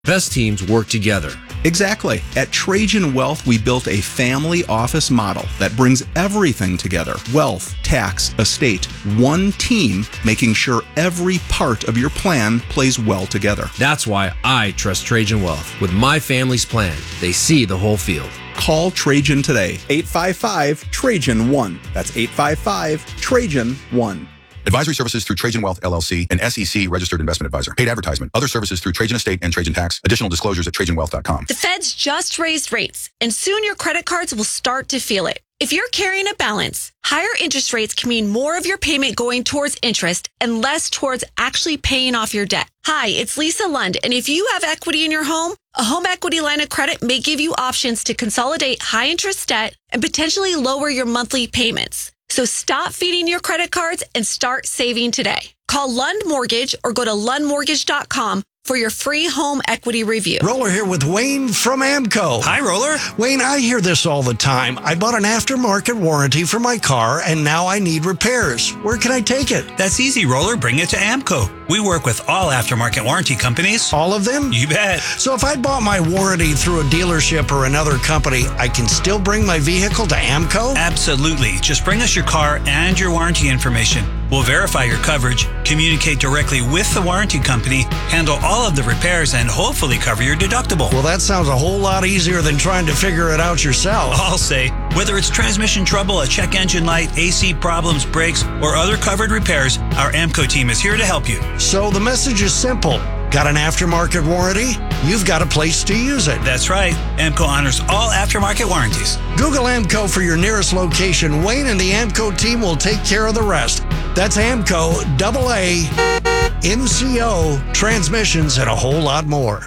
Best teams work together. Exactly. At Trajan Wealth, we built a family office model that brings everything together. Wealth, tax, estate, one team, making sure every part of your plan plays well together. That's why I trust Trajan Wealth. With my family's plan, they see the whole field. Call Trajan today. 855-TRAJAN-1. That's 855-TRAJAN-1. Advisory services through Trajan Wealth, LLC, an SEC registered investment advisor. Paid advertisement. Other services through Trajan Estate and Trajan Tax. Additional disclosures at TrajanWealth.com. The Feds just raised rates, and soon your credit cards will start to feel it. If you're carrying a balance, higher interest rates can mean more of your payment going towards interest and less towards actually paying off your debt. Hi, it's Lisa Lund, and if you have equity in your home, a home equity line of credit may give you options to consolidate high interest debt and potentially lower your monthly payments. So stop feeding your credit cards and start saving today. Call Lund Mortgage or go to lundmortgage.com for your free home equity review. Roller here with Wayne from AMCO. Hi, Roller. Wayne, I hear this all the time. I bought an aftermarket warranty for my car, and now I need repairs. Where can I take it? That's easy, Roller. Bring it to AMCO. We work with all aftermarket warranty companies. All of them? You bet. So if I bought my warranty through a dealership or another company, I can still bring my vehicle to AMCO? Absolutely. Just bring us your car and your warranty information. We'll verify your coverage, communicate directly with the warranty company, handle all of the repairs, and hopefully cover your deductible. Well, that sounds a whole lot easier than trying to figure it out yourself. I'll say, whether it's transmission trouble, a check engine light, AC problems, brakes, or other covered repairs, our AMCO team is here to help you. So the message is simple. Got an aftermarket warranty? You've got a place to use it. That's right. AMCO honors all aftermarket warranties. Google AMCO for your nearest location. Wayne and the AMCO team will take care of the rest. That's AMCO, AA, NCO, transmissions, and a whole lot more.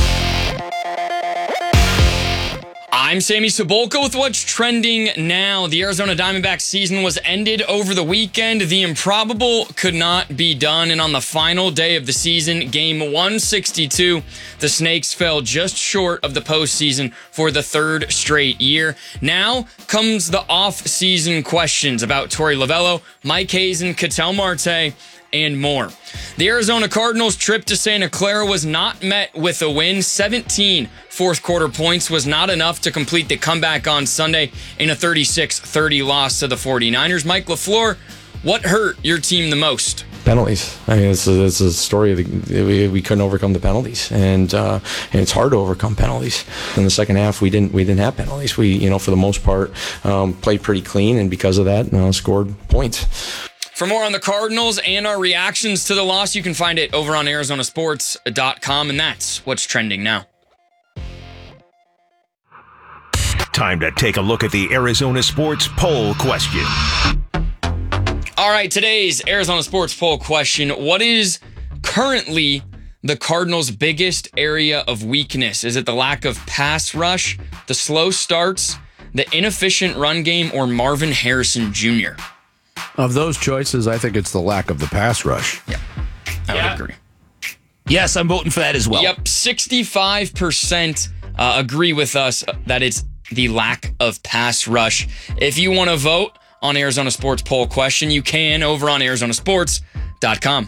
I'm Sammy Cebulka with what's trending now. The Arizona Diamondbacks season was ended over the weekend. The improbable could not be done. And on the final day of the season, game 162, the Snakes fell just short of the postseason for the third straight year. Now comes the off-season questions about Torey Lovullo, Mike Hazen, Ketel Marte, and more. The Arizona Cardinals' trip to Santa Clara was not met with a win. 17 fourth-quarter points was not enough to complete the comeback on Sunday in a 36-30 loss to the 49ers. Mike LaFleur, what hurt your team the most? Penalties. I mean, it's a story of we couldn't overcome the penalties, and it's hard to overcome penalties. In the second half, we didn't have penalties. We, for the most part, played pretty clean, and because of that, scored points. For more on the Cardinals and our reactions to the loss, you can find it over on ArizonaSports.com, and that's what's trending now. Time to take a look at the Arizona Sports Poll question. All right, today's Arizona Sports Poll question: what is currently the Cardinals' biggest area of weakness? Is it the lack of pass rush, the slow starts, the inefficient run game, or Marvin Harrison Jr.? Of those choices, I think it's the lack of the pass rush. Yeah, I would agree. Yes, I'm voting for that as well. Yep, 65% agree with us that it's the lack of pass rush. If you want to vote on Arizona Sports Poll question, you can over on ArizonaSports.com.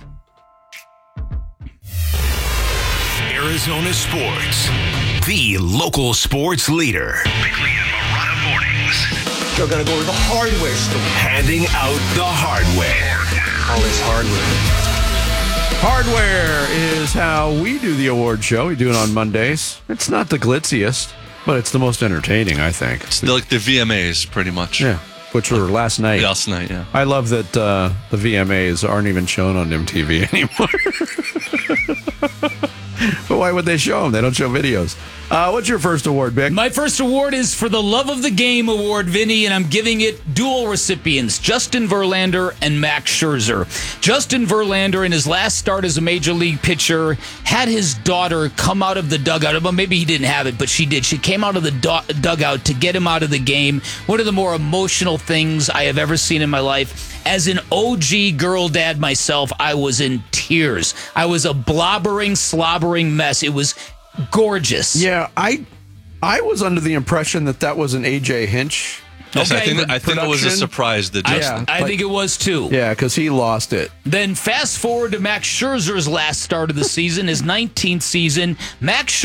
Arizona Sports, the local sports leader. Bickley and Marotta mornings. They're going to go to the hardware store. Handing out the hardware. All this hardware. Hardware is how we do the award show. We do it on Mondays. It's not the glitziest, but it's the most entertaining, I think. It's like the VMAs, pretty much. Yeah, which were last night. Last night, yeah. I love that the VMAs aren't even shown on MTV anymore. But why would they show them? They don't show videos. What's your first award, Vic? My first award is for the Love of the Game Award, Vinny, and I'm giving it dual recipients, Justin Verlander and Max Scherzer. Justin Verlander, in his last start as a major league pitcher, had his daughter come out of the dugout. Well, maybe he didn't have it, but she did. She came out of the dugout to get him out of the game. One of the more emotional things I have ever seen in my life. As an OG girl dad myself, I was in tears. I was a blobbering, slobbering mess. It was gorgeous. Yeah, I was under the impression that was an AJ Hinch Yes, Okay. I think it was a Production? surprise that Justin. I think it was too. Yeah, because he lost it. Then fast forward to Max Scherzer's last start of the season, his 19th season. Max